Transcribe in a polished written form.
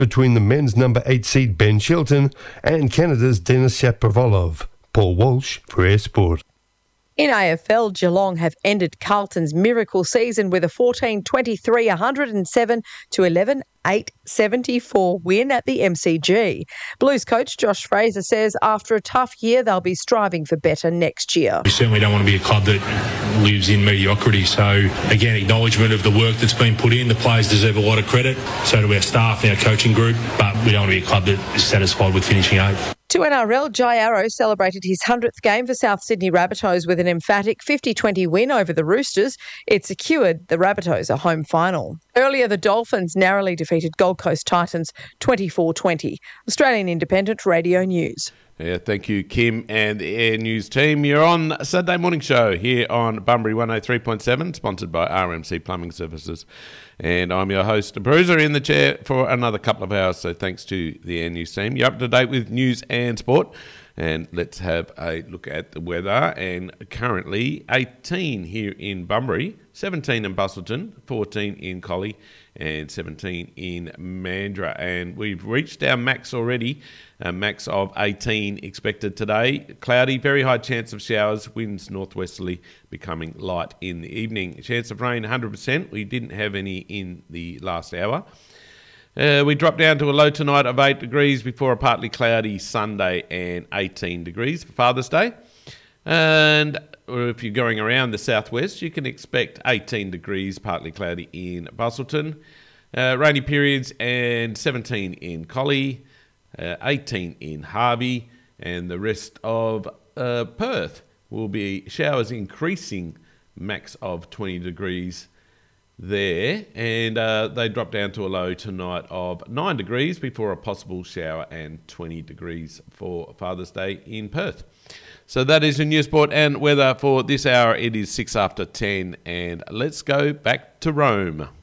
between the men's number 8 seed Ben Chilton and Canada's Denis Shapovalov. Paul Walsh for Air Sport. In AFL, Geelong have ended Carlton's miracle season with a 14-23, 107 to 11, 874 win at the MCG. Blues coach Josh Fraser says after a tough year, they'll be striving for better next year. We certainly don't want to be a club that lives in mediocrity. So, again, acknowledgement of the work that's been put in. The players deserve a lot of credit. So do our staff and our coaching group. But we don't want to be a club that is satisfied with finishing 8th. To NRL, Jai Arrow celebrated his 100th game for South Sydney Rabbitohs with an emphatic 50-20 win over the Roosters. It secured the Rabbitohs a home final. Earlier, the Dolphins narrowly defeated Gold Coast Titans 24-20. Australian Independent Radio News. Yeah, thank you, Kim and the Air News team. You're on Saturday Morning Show here on Bunbury 103.7, sponsored by RMC Plumbing Services. And I'm your host, Bruiser, in the chair for another couple of hours. So thanks to the Air News team. You're up to date with news and sport. And let's have a look at the weather. And currently 18 here in Bunbury, 17 in Busselton, 14 in Collie, and 17 in Mandurah. And we've reached our max already, a max of 18 expected today. Cloudy, very high chance of showers, winds northwesterly, becoming light in the evening. Chance of rain 100%. We didn't have any in the last hour. We drop down to a low tonight of 8 degrees before a partly cloudy Sunday and 18 degrees for Father's Day. And if you're going around the southwest, you can expect 18 degrees, partly cloudy in Busselton. Rainy periods and 17 in Collie, 18 in Harvey, and the rest of Perth will be showers increasing, max of 20 degrees there, and they drop down to a low tonight of 9 degrees before a possible shower and 20 degrees for Father's Day in Perth. So that is your news, sport and weather for this hour. It is 6 after 10, and let's go back to Rome.